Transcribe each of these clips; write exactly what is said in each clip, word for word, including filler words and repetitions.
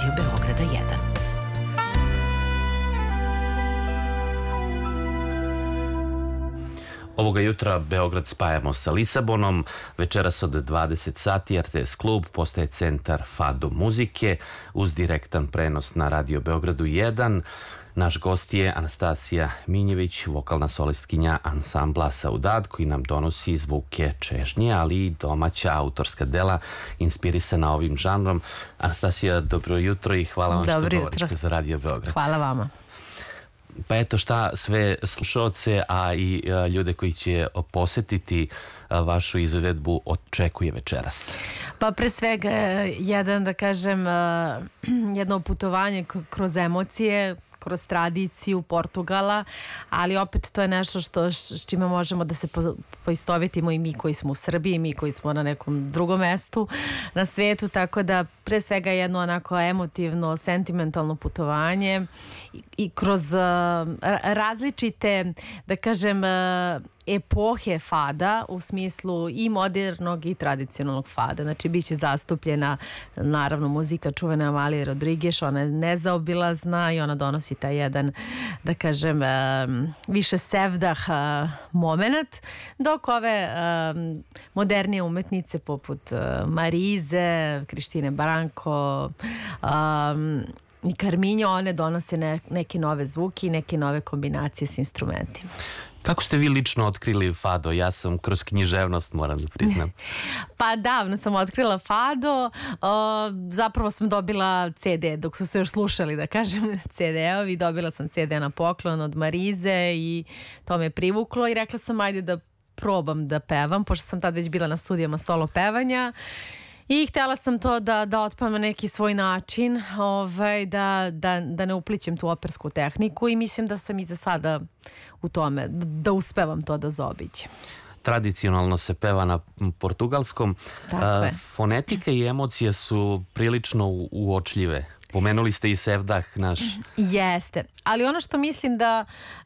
Radio Beograda jedan. Ovoga jutra Beograd spajamo sa Lisabonom. Večeras od dvadeset sati R T S klub postaje centar fado muzike uz direktan prenos na Radio Beogradu jedan. Naš gost je Anastasija Minjević, vokalna solistkinja ansambla Saudade, koji nam donosi zvuke čežnje, ali i domaća autorska dela inspirisana ovim žanrom. Anastasija, dobro jutro i hvala vam što govorite za Radio Beograd. Hvala vama. Pa eto, šta sve slušaoce, a i ljude koji će posetiti vašu izvedbu očekuje večeras? Pa pre svega jedan, da kažem, jedno putovanje kroz emocije, kroz tradiciju Portugala, ali opet to je nešto što, s čime možemo da se poistovjetimo i mi koji smo u Srbiji, i mi koji smo na nekom drugom mestu na svetu, tako da pre svega jedno onako emotivno, sentimentalno putovanje i, i kroz uh, različite, da kažem, uh, epohe fada u smislu i modernog i tradicionalnog fada. Znači, bit će zastupljena naravno muzika čuvene Amalije Rodriguez, ona je nezaobilazna i ona donosi taj jedan, da kažem, više sevdah moment, dok ove modernije umetnice poput Marize, Krištine Branko i Karminjo, one donose ne, neke nove zvuke i neke nove kombinacije s instrumentima. Kako ste vi lično otkrili fado? Ja sam kroz književnost, moram da priznam. Pa davno sam otkrila fado. O, zapravo sam dobila C D dok su se još slušali, da kažem, C D-ovi. Dobila sam C D na poklon od Marize i to me privuklo i rekla sam ajde da probam da pevam, pošto sam tad već bila na studijama solo pevanja. I htjela sam to da, da otpevam na neki svoj način, ovaj, da, da, da ne uplićem tu opersku tehniku i mislim da sam i za sada u tome, da uspevam to da zaobiđem. Tradicionalno se peva na portugalskom. A, fonetika i emocije su prilično uočljive. Pomenuli ste i sevdah naš. Jeste, ali ono što mislim da,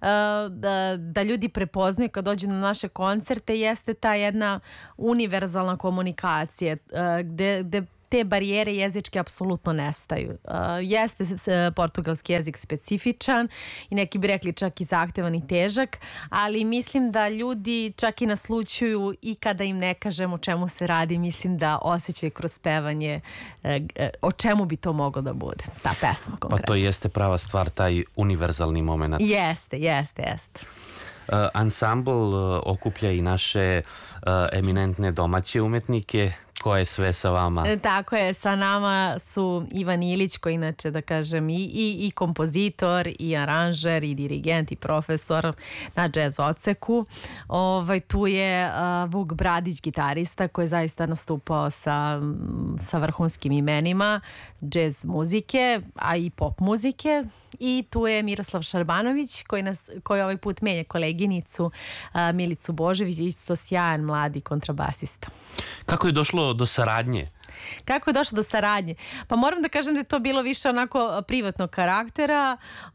da, da ljudi prepoznaju kad dođu na naše koncerte jeste ta jedna univerzalna komunikacija gde, gde te barijere jezičke apsolutno nestaju. Uh, jeste portugalski jezik specifičan i neki bi rekli čak i zahtevan i težak, ali mislim da ljudi čak i naslućuju i kada im ne kažem o čemu se radi, mislim da osjećaju kroz pevanje uh, o čemu bi to moglo da bude, ta pesma konkretno. Pa to jeste prava stvar, taj univerzalni moment. Jeste, jeste, jeste. Uh, ansambl uh, okuplja i naše uh, eminentne domaće umetnike. Ko je sve sa vama? E, tako je, sa nama su Ivan Ilić, koji inače, da kažem, i, i, i kompozitor, i aranžer, i dirigent, i profesor na džez odseku. Ovaj, tu je uh, Vuk Bradić, gitarista, koji je zaista nastupao sa, sa vrhunskim imenima džez muzike, a i pop muzike. I tu je Miroslav Šarbanović, koji, nas, koji ovaj put menja koleginicu uh, Milicu Božević, isto sjajan mladi kontrabasista. Kako je došlo do saradnje? Kako je došlo do saradnje? Pa moram da kažem da je to bilo više onako privatnog karaktera.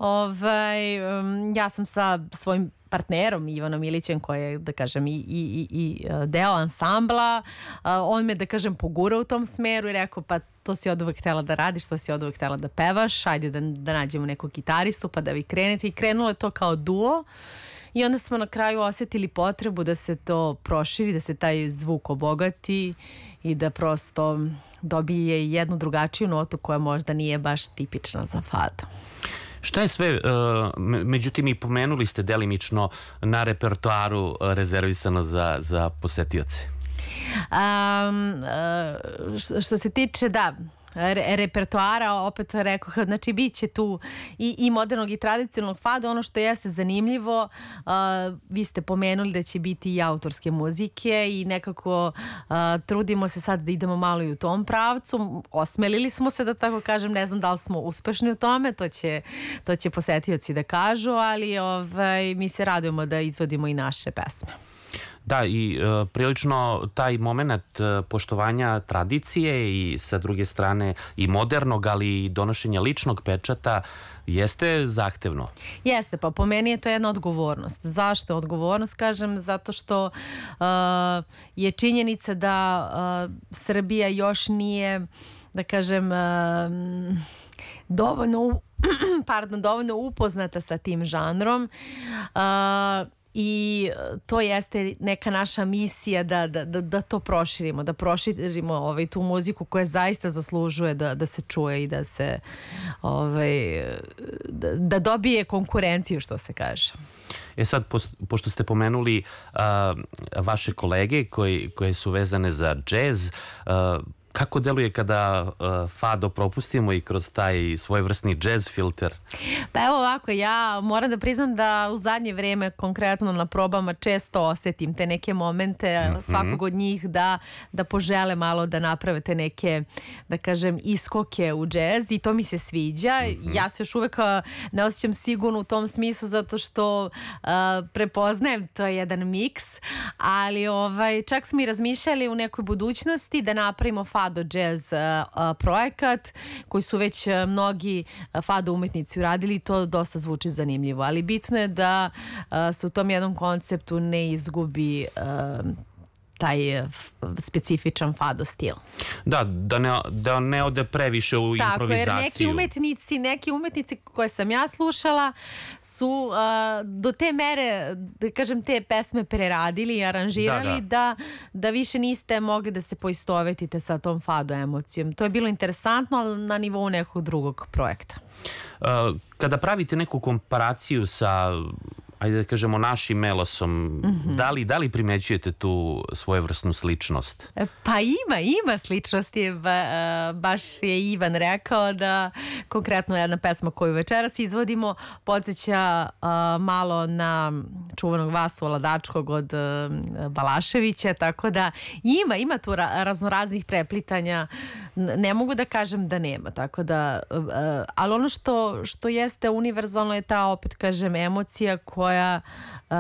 Ovaj, ja sam sa svojim partnerom Ivanom Ilićem, koji je, da kažem, i, i, i deo ansambla, on me, da kažem, pogurao u tom smeru i rekao, pa to si od uvek htjela da radiš, to si od uvek htjela da pevaš, ajde da, da nađemo nekog gitaristu pa da vi krenete. I krenulo je to kao duo. I onda smo na kraju osjetili potrebu da se to proširi, da se taj zvuk obogati i da prosto dobije jednu drugačiju notu koja možda nije baš tipična za fado. Šta je sve, međutim i pomenuli ste delimično na repertoaru rezervisano za, za posetioce? Um, što se tiče, da, Re, repertoara, opet rekao, znači bit će tu i, i modernog i tradicionalnog fada. Ono što jeste zanimljivo, uh, vi ste pomenuli da će biti i autorske muzike i nekako uh, trudimo se sad da idemo malo i u tom pravcu. Osmelili smo se, da tako kažem, ne znam da li smo uspešni u tome, to će, to će posetioci da kažu, ali ovaj, mi se radujemo da izvodimo i naše pesme. Da, i e, prilično taj moment e, poštovanja tradicije i sa druge strane i modernog, ali i donošenja ličnog pečata jeste zahtevno. Jeste, pa po meni je to jedna odgovornost. Zašto odgovornost? Kažem, zato što uh, je činjenica da uh, Srbija još nije, da kažem, uh, dovoljno, pardon, dovoljno upoznata sa tim žanrom. Uh, I to jeste neka naša misija da, da, da, da to proširimo, da proširimo ovaj, tu muziku koja zaista zaslužuje da, da se čuje i da se ovaj, da, da dobije konkurenciju, što se kaže. E sad, pošto ste pomenuli uh, vaše kolege koji, koje su vezane za džez, uh, kako deluje kada uh, fado propustimo i kroz taj svojevrsni jazz filter? Pa evo ovako, ja moram da priznam da u zadnje vreme, konkretno na probama, često osetim te neke momente mm-hmm. svakog od njih da, da požele malo da naprave te neke, da kažem, iskoke u džez i to mi se sviđa. Mm-hmm. Ja se još uvek ne osjećam sigurno u tom smislu zato što uh, prepoznajem to je jedan miks, ali ovaj, čak smo i razmišljali u nekoj budućnosti da napravimo fado Fado jazz uh, uh, projekat koji su već uh, mnogi uh, fado umetnici uradili, to dosta zvuči zanimljivo, ali bitno je da uh, se u tom jednom konceptu ne izgubi uh, taj specifičan fado stil. Da, da ne, da ne ode previše u tako, improvizaciju. Tako, jer neki umetnici, neki umetnici koje sam ja slušala su uh, do te mere, da kažem, te pesme preradili i aranžirali da, da. Da, da više niste mogli da se poistovetite sa tom fado emocijom. To je bilo interesantno, ali na nivou nekog drugog projekta. Uh, kada pravite neku komparaciju sa, ajde da kažemo, našim melosom, mm-hmm. da li, da li primećujete tu svojevrsnu sličnost? Pa ima, ima sličnosti. Ba, baš je Ivan rekao da konkretno jedna pesma koju večeras izvodimo podsjeća uh, malo na čuvanog Vasu Oladačkog od uh, Balaševića, tako da ima, ima tu ra- raznoraznih preplitanja. Ne mogu da kažem da nema, tako da, uh, ali ono što, što jeste univerzalno je ta, opet kažem, emocija koja, uh,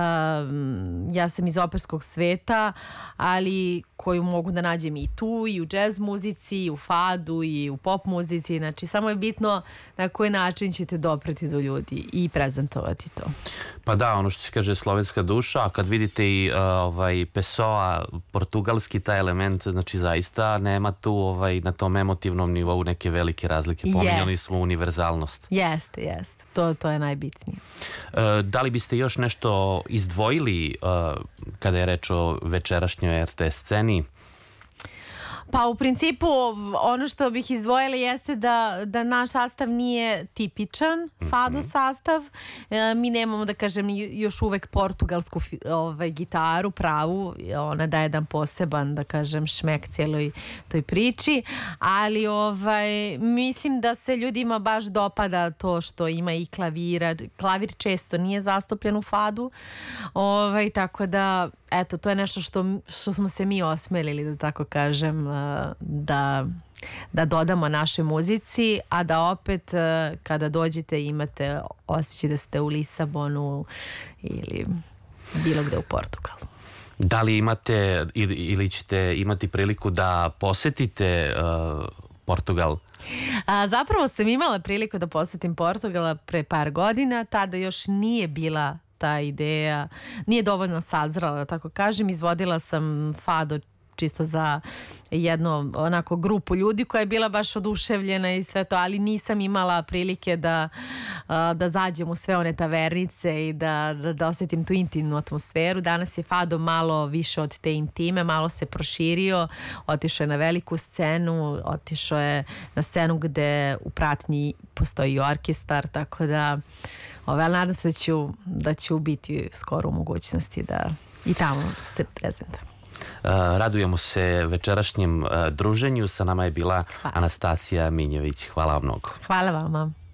ja sam iz operskog sveta, ali koju mogu da nađem i tu, i u džez muzici, i u fadu, i u pop muzici. Znači, samo je bitno na koji način ćete dopreti do ljudi i prezentovati to. Pa da, ono što se kaže slovenska duša, a kad vidite i uh, ovaj Pessoa, portugalski taj element, znači zaista nema tu ovaj, na tom emotivnom nivou neke velike razlike. Pominjali yes. smo univerzalnost. Jeste, jeste. To, to je najbitnije. Uh, da li biste još nešto izdvojili uh, kada je reč o večerašnjoj er te es sceni? Pa u principu ono što bih izdvojila jeste da, da naš sastav nije tipičan fado sastav. E, mi nemamo, da kažem, još uvek portugalsku ovaj, gitaru pravu. Ona daje jedan poseban, da kažem, šmek cijeloj toj priči. Ali ovaj, mislim da se ljudima baš dopada to što ima i klavira. Klavir često nije zastupljen u fadu. Ovaj, tako da eto, to je nešto što, što smo se mi osmelili, da tako kažem, da, da dodamo našoj muzici, a da opet kada dođete imate osjećaj da ste u Lisabonu ili bilo gde u Portugalu. Da li imate ili, ili ćete imati priliku da posetite uh, Portugal? A, zapravo sam imala priliku da posetim Portugala pre par godina, tada još nije bila ta ideja, nije dovoljno sazrala, da tako kažem. Izvodila sam fado čisto za jednu onako grupu ljudi koja je bila baš oduševljena i sve to, ali nisam imala prilike da, da zađem u sve one tavernice i da, da, da osjetim tu intimnu atmosferu. Danas je fado malo više od te intime, malo se proširio, otišao je na veliku scenu, otišao je na scenu gde u pratnji postoji i orkestar, tako da ove, ali nadam se da ću, da ću biti skoro u mogućnosti da i tamo se prezentujem. Uh, radujemo se večerašnjem uh, druženju. Sa nama je bila Hvala. Anastasija Minjević. Hvala vam mnogo. Hvala vama.